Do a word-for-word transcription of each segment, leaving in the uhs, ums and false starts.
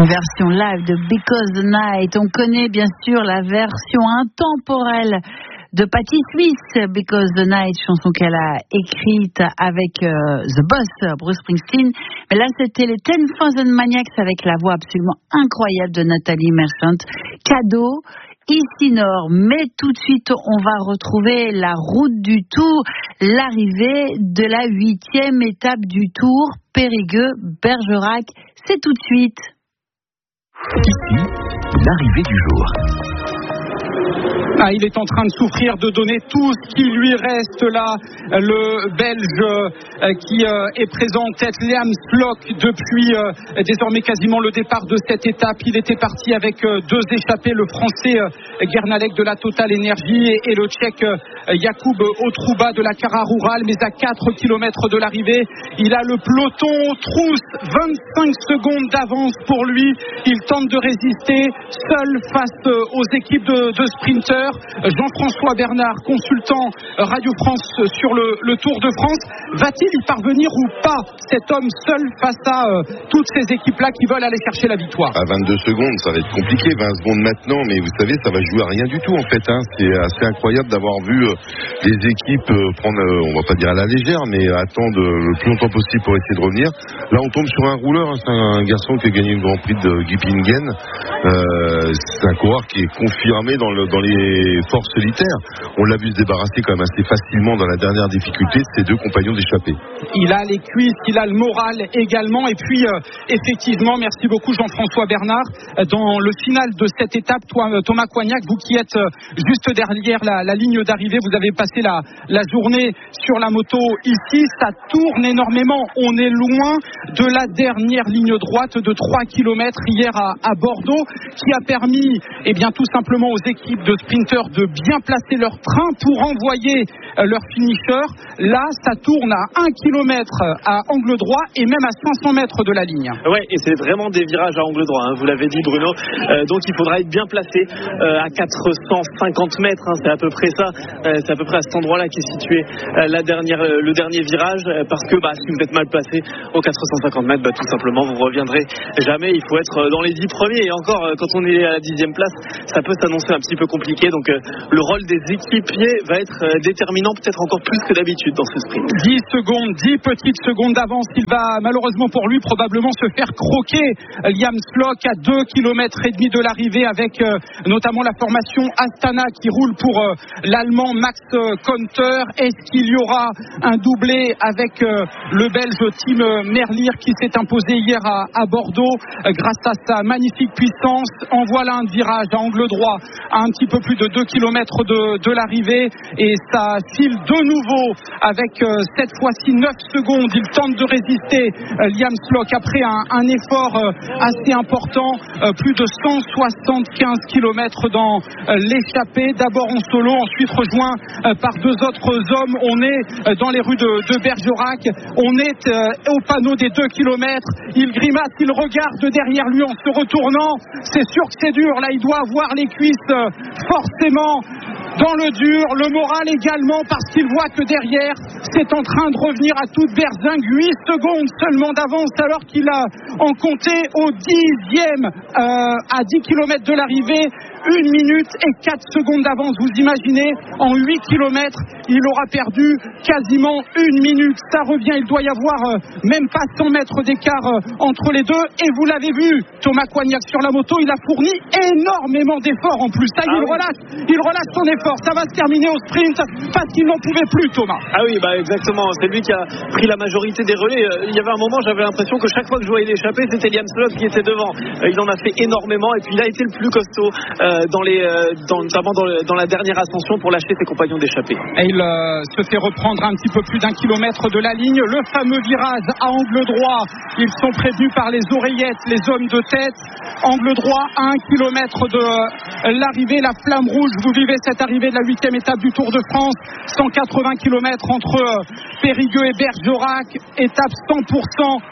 Une version live de Because the Night. On connaît bien sûr la version intemporelle de Patti Smith, Because the Night, chanson qu'elle a écrite avec euh, The Boss, Bruce Springsteen. Mais là, c'était les Ten Thousand Maniacs avec la voix absolument incroyable de Nathalie Merchant. Cadeau, ici Nord. Mais tout de suite, on va retrouver la route du Tour, l'arrivée de la huitième étape du Tour, Périgueux-Bergerac. C'est tout de suite. Ici, l'arrivée du jour. Ah, il est en train de souffrir, de donner tout ce qui lui reste là. Le Belge euh, qui euh, est présent en tête, Liam Slock, depuis euh, désormais quasiment le départ de cette étape. Il était parti avec euh, deux échappés, le Français euh, Guernalec de la Total Energy et, et le Tchèque euh, Jakub Otruba de la Cara Rural. Mais à quatre kilomètres de l'arrivée, il a le peloton trousse, vingt-cinc secondes d'avance pour lui. Il tente de résister seul face euh, aux équipes de, de sprinters. Jean-François Bernard, consultant Radio France sur le, le Tour de France, va-t-il y parvenir ou pas, cet homme seul face à euh, toutes ces équipes-là qui veulent aller chercher la victoire? À vingt-deux secondes, ça va être compliqué, vingt secondes maintenant, mais vous savez, ça va jouer à rien du tout en fait. Hein. C'est assez incroyable d'avoir vu euh, les équipes euh, prendre, euh, on va pas dire à la légère, mais attendre euh, le plus longtemps possible pour essayer de revenir. Là, on tombe sur un rouleur, hein. C'est un, un garçon qui a gagné le Grand Prix de Gippingen. Euh, c'est un coureur qui est confirmé dans, le, dans les forces solitaires. On l'a vu se débarrasser quand même assez facilement dans la dernière difficulté de ses deux compagnons d'échappée. Il a les cuisses, il a le moral également. Et puis, euh, effectivement, merci beaucoup Jean-François Bernard. Dans le final de cette étape, toi, Thomas Coignac, vous qui êtes juste derrière la, la ligne d'arrivée, vous avez passé la, la journée sur la moto ici. Ça tourne énormément. On est loin de la dernière ligne droite de trois kilomètres hier à, à Bordeaux, qui a permis, eh bien, tout simplement aux équipes de sprinters de bien placer leur train pour envoyer euh, leur finisher. Là, ça tourne à un kilomètre à angle droit et même à cinq cents mètres de la ligne. Ouais, et c'est vraiment des virages à angle droit, hein, vous l'avez dit Bruno. Euh, donc il faudra être bien placé euh, à quatre cent cinquante mètres, hein, c'est à peu près ça. Euh, c'est à peu près à cet endroit-là qu'est situé euh, la dernière, euh, le dernier virage, euh, parce que bah, si vous êtes mal placé aux quatre cent cinquante mètres, bah, tout simplement vous reviendrez jamais. Il faut être dans les dix premiers et encore euh, quand on est à la dixième place, ça peut s'annoncer un petit peu compliqué. Donc euh, le rôle des équipiers va être euh, déterminant, peut-être encore plus que d'habitude dans ce sprint. dix secondes, dix petites secondes d'avance. Il va malheureusement pour lui probablement se faire croquer. Liam Slock à deux kilomètres et demi de l'arrivée avec euh, notamment la formation Astana qui roule pour euh, l'Allemand Max euh, Konter. Est-ce qu'il y aura un doublé avec euh, le Belge Tim Merlier qui s'est imposé hier à, à Bordeaux euh, grâce à sa magnifique puissance? En voilà un virage à angle droit à un petit peu plus de deux kilomètres de, de l'arrivée et ça file de nouveau avec euh, cette fois-ci neuf secondes. Il tente de résister, euh, Liam Slock, après un, un effort euh, assez important, euh, plus de cent soixante-quinze kilomètres dans euh, l'échappée, d'abord en solo, ensuite rejoint euh, par deux autres hommes. On est euh, dans les rues de, de Bergerac, on est euh, au panneau des deux kilomètres. Il grimace, il regarde derrière lui en se retournant. C'est sûr que c'est dur, là il doit avoir les cuisses euh, forcément dans le dur, le moral également parce qu'il voit que derrière c'est en train de revenir à toute berzingue. Huit secondes seulement d'avance alors qu'il a en compté au dixième euh, à dix kilomètres de l'arrivée. Une minute et quatre secondes d'avance. Vous imaginez, en huit kilomètres, il aura perdu quasiment une minute. Ça revient, il doit y avoir euh, même pas cent mètres d'écart euh, entre les deux. Et vous l'avez vu, Thomas Coignac sur la moto, il a fourni énormément d'efforts en plus. Ça, ah il, oui. relâche, il relâche son effort. Ça va se terminer au sprint parce qu'il n'en pouvait plus, Thomas. Ah oui, bah exactement. C'est lui qui a pris la majorité des relais. Il y avait un moment, j'avais l'impression que chaque fois que je voyais l'échapper, c'était Liam Slock qui était devant. Il en a fait énormément et puis il a été le plus costaud. Euh, Dans les, dans, notamment dans, le, dans la dernière ascension pour lâcher ses compagnons d'échappée. Et il euh, se fait reprendre un petit peu plus d'un kilomètre de la ligne. Le fameux virage à angle droit. Ils sont prévenus par les oreillettes, les hommes de tête. Angle droit à un kilomètre de euh, l'arrivée. La flamme rouge, vous vivez cette arrivée de la huitième étape du Tour de France. cent quatre-vingts kilomètres entre euh, Périgueux et Bergerac. Étape cent pour cent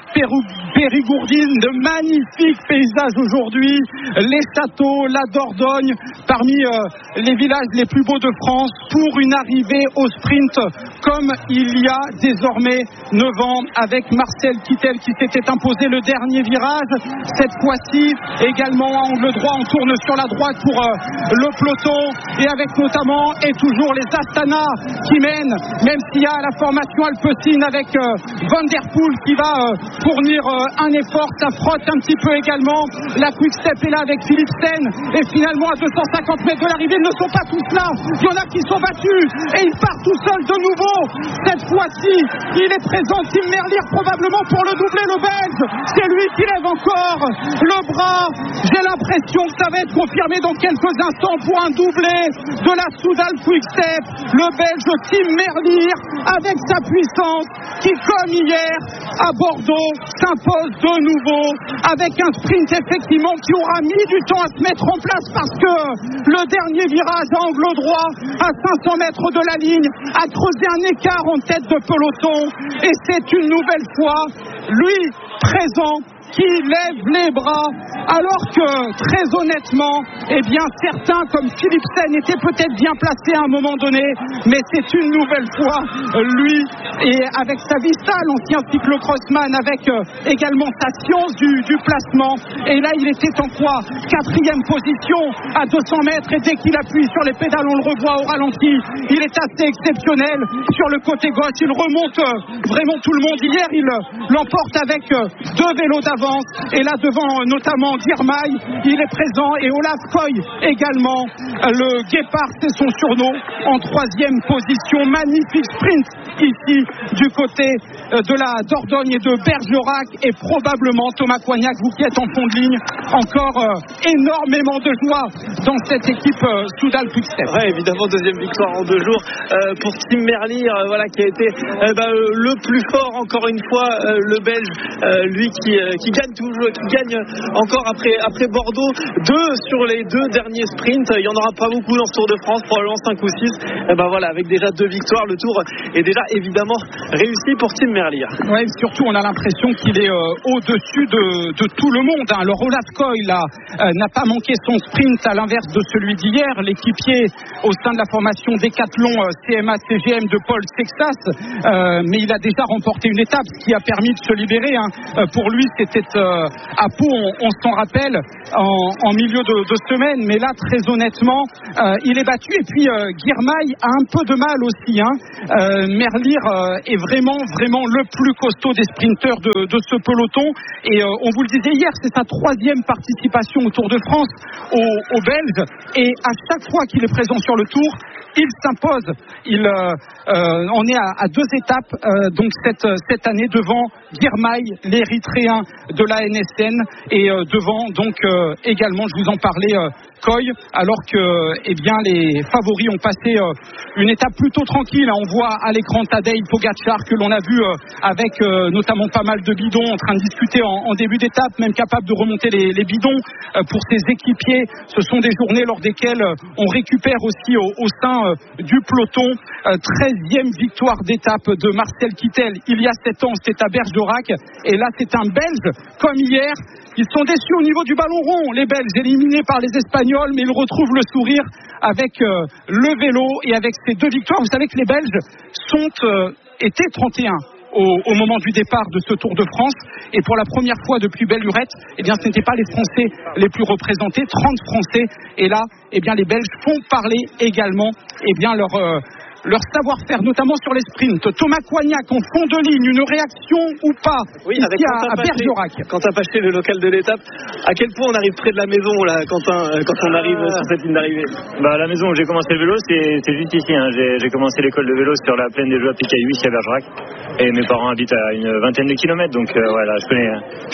Périgourdine, de magnifiques paysages aujourd'hui, les châteaux, la Dordogne, parmi euh, les villages les plus beaux de France, pour une arrivée au sprint comme il y a désormais neuf ans, avec Marcel Kittel qui s'était imposé le dernier virage. Cette fois-ci également à angle droit, on tourne sur la droite pour euh, le peloton, et avec notamment et toujours les Astana qui mènent, même s'il y a la formation Alpecin avec euh, Van Der Poel qui va euh, fournir euh, un effort, ça frotte un petit peu également. La Quick Step est là avec Philipsen, et finalement à deux cent cinquante mètres de l'arrivée, ils ne sont pas tous là, il y en a qui sont battus et il part tout seul de nouveau. Cette fois-ci il est présent, Tim Merlier, probablement pour le doubler, le Belge. C'est lui qui lève encore le bras. J'ai l'impression que ça va être confirmé dans quelques instants pour un doublé de la Soudal Quick Step. Le Belge Tim Merlier, avec sa puissance, qui comme hier à Bordeaux s'impose de nouveau avec un sprint effectivement qui aura mis du temps à se mettre en place, parce que le dernier virage à angle droit à cinq cents mètres de la ligne a creusé un écart en tête de peloton, et c'est une nouvelle fois lui présent qui lève les bras, alors que très honnêtement, eh bien certains comme Philipsen étaient peut-être bien placés à un moment donné, mais c'est une nouvelle fois lui, et avec sa vista, l'ancien cyclocrossman, avec euh, également sa science du, du placement, et là il était en quoi, quatrième position à deux cents mètres, et dès qu'il appuie sur les pédales on le revoit au ralenti, il est assez exceptionnel sur le côté gauche, il remonte euh, vraiment tout le monde. Hier il euh, l'emporte avec euh, deux vélos d'avance, et là devant notamment Girmay, il est présent, et Olaf Koy également. Le Guépard, c'est son surnom, en troisième position. Magnifique sprint ici du côté de la Dordogne et de Bergerac, et probablement Thomas Coignac, vous qui êtes en fond de ligne, encore euh, énormément de joie dans cette équipe euh, Soudal Quick Step. Ouais, évidemment, deuxième victoire en deux jours euh, pour Tim Merlier, euh, voilà, qui a été euh, bah, euh, le plus fort encore une fois, euh, le Belge, euh, lui qui, euh, qui gagne toujours, qui gagne encore après, après Bordeaux, deux sur les deux derniers sprints. Il n'y en aura pas beaucoup dans ce Tour de France, probablement cinq ou six. Et ben voilà, avec déjà deux victoires, le Tour est déjà évidemment réussi pour Tim Merlier. Ouais, surtout on a l'impression qu'il est euh, au-dessus de, de tout le monde, hein. Alors Olaf Koy là, euh, n'a pas manqué son sprint, à l'inverse de celui d'hier. L'équipier au sein de la formation Décathlon euh, C M A C G M de Paul Sexas, euh, mais il a déjà remporté une étape, ce qui a permis de se libérer, hein. Euh, pour lui c'était euh, à Pau, on, on s'en rappelle, en, en milieu de, de semaine, mais là très honnêtement euh, il est battu. Et puis euh, Girmay a un peu de mal aussi, hein. euh, Merlier euh, est vraiment vraiment le plus costaud des sprinteurs de, de ce peloton, et euh, on vous le disait hier, c'est sa troisième participation au Tour de France aux, aux Belges, et à chaque fois qu'il est présent sur le Tour, il s'impose. Il euh, euh, on est à, à deux étapes euh, donc cette, cette année devant Girmay, l'Érythréen de la N S N, et euh, devant donc euh, également, je vous en parlais, euh, Koy, alors que eh bien les favoris ont passé euh, une étape plutôt tranquille, hein. On voit à l'écran Tadej Pogačar, que l'on a vu euh, avec euh, notamment pas mal de bidons, en train de discuter en, en début d'étape, même capable de remonter les, les bidons euh, pour ses équipiers. Ce sont des journées lors desquelles euh, on récupère aussi au, au sein euh, du peloton. euh, treizième victoire d'étape de Marcel Kittel il y a sept ans, c'était à Bergerac, et là c'est un Belge comme hier. Ils sont déçus au niveau du ballon rond, les Belges, éliminés par les Espagnols, mais ils retrouvent le sourire avec euh, le vélo et avec ces deux victoires. Vous savez que les Belges sont euh, étaient trente et un au, au moment du départ de ce Tour de France, et pour la première fois depuis belle lurette, eh bien ce n'étaient pas les Français les plus représentés, trente Français, et là eh bien les Belges font parler également eh bien leur euh, leur savoir-faire, notamment sur les sprints. Thomas Coignac en fond de ligne, une réaction ou pas, oui, ici avec à, à Bergerac. Quentin Paché, le local de l'étape, à quel point on arrive près de la maison là, Quentin, quand on arrive euh... sur cette ligne d'arrivée? Bah, à la maison où j'ai commencé le vélo, c'est, c'est juste ici, hein. j'ai, j'ai commencé l'école de vélo sur la plaine des Jeux à Picailloux, ici à Bergerac, et mes parents habitent à une vingtaine de kilomètres, donc euh, voilà, je connais, je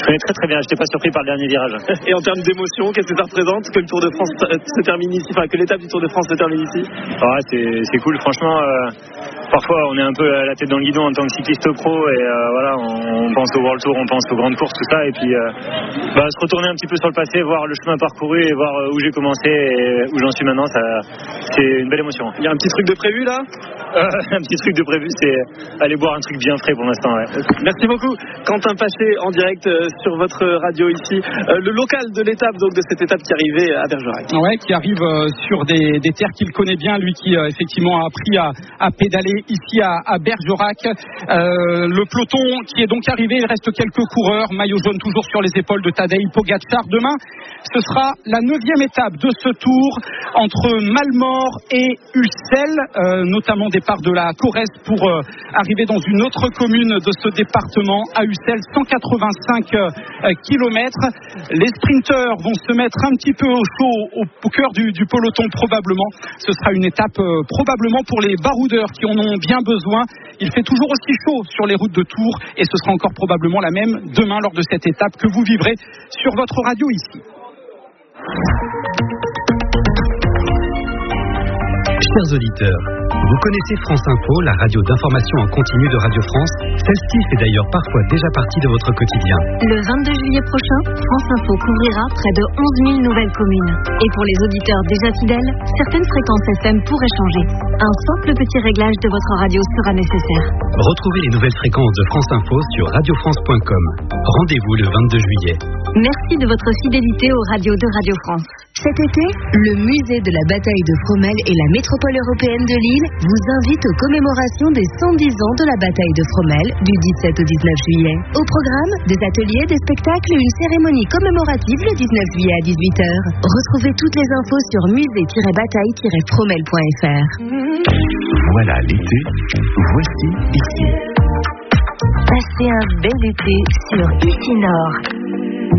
connais très très bien, je n'étais pas surpris par le dernier virage. Et en termes d'émotion, qu'est-ce que ça représente que le Tour de France se termine ici, enfin que l'étape du Tour de France se termine ici? Ouais, c'est, c'est cool, franchement. Euh, parfois, on est un peu à la tête dans le guidon en tant que cycliste pro et euh, voilà, on, on pense au World Tour, on pense aux grandes courses, tout ça, et puis euh, bah, se retourner un petit peu sur le passé, voir le chemin parcouru et voir où j'ai commencé et où j'en suis maintenant, ça, c'est une belle émotion. Il y a un petit truc de prévu là? euh, Un petit truc de prévu, c'est aller boire un truc bien frais pour l'instant. Ouais. Merci beaucoup, Quentin Paché en direct euh, sur votre radio ici, euh, le local de l'étape, donc de cette étape qui arrivait à Bergerac. Ouais, qui arrive euh, sur des, des terres qu'il connaît bien, lui qui euh, effectivement a appris à, à pédaler ici à, à Bergerac. Euh, le peloton qui est donc arrivé, il reste quelques coureurs, maillot jaune toujours sur les épaules de Tadej Pogačar. Demain, ce sera la neuvième étape de ce tour entre Malmort et Ussel, euh, notamment départ de la Corrèze pour euh, arriver dans une autre commune de ce département, à Ussel, cent quatre-vingt-cinq kilomètres. Les sprinteurs vont se mettre un petit peu au chaud au, au cœur du, du peloton probablement. Ce sera une étape euh, probablement pour les baroudeurs qui en ont bien besoin. Il fait toujours aussi chaud sur les routes de Tours et ce sera encore probablement la même demain lors de cette étape que vous vivrez sur votre radio ici. Chers auditeurs, vous connaissez France Info, la radio d'information en continu de Radio France. Celle-ci fait d'ailleurs parfois déjà partie de votre quotidien. Le vingt-deux juillet prochain, France Info couvrira près de onze mille nouvelles communes. Et pour les auditeurs déjà fidèles, certaines fréquences F M pourraient changer. Un simple petit réglage de votre radio sera nécessaire. Retrouvez les nouvelles fréquences de France Info sur radio france point com. Rendez-vous le vingt-deux juillet. Merci de votre fidélité aux radios de Radio France. Cet été, le musée de la bataille de Fromelles et la métropole européenne de Lille vous invitent aux commémorations des cent dix ans de la bataille de Fromelles du dix-sept au dix-neuf juillet. Au programme, des ateliers, des spectacles et une cérémonie commémorative le dix-neuf juillet à dix-huit heures. Retrouvez toutes les infos sur musée tiret bataille tiret fromelles point f r. Voilà l'été, voici ici. Passez un bel été sur Ici Nord.